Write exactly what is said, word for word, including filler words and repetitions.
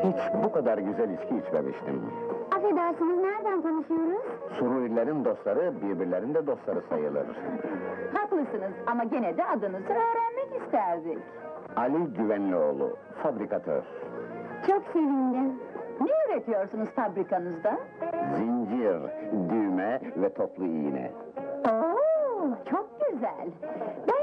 Hiç bu kadar güzel içki içmemiştim. Affedersiniz, nereden tanışıyoruz? Sururilerin dostları birbirlerinin de dostları sayılır. Haklısınız ama gene de adınızı öğrenmek isterdik. Ali Güvenlioğlu, fabrikatör. Çok sevindim. Ne üretiyorsunuz fabrikanızda? Zincir, düğme ve toplu iğne. Oo, çok güzel. Ben